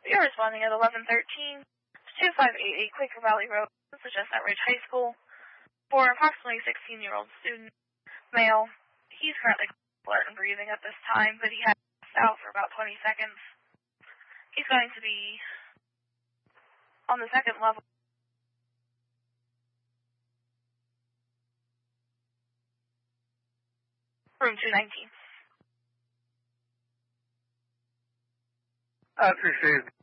You're responding at 1113 2588 Quaker Valley Road, Chestnut Ridge High School, for approximately 16-year-old student, male. He's currently alert and breathing at this time, but he has passed out for about 20 seconds. He's going to be on the second level. Room 219. I appreciate it.